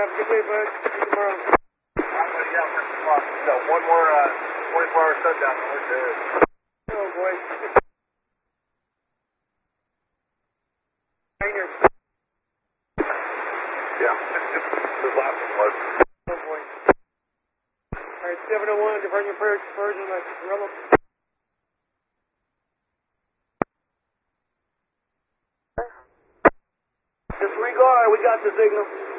have a good day, bud. See you tomorrow. So one more 24-hour shutdown. Oh, boy. Yeah. The last one was. Oh, boy. All right, 701, divert your version like Rebel. Disregard, we got the signal.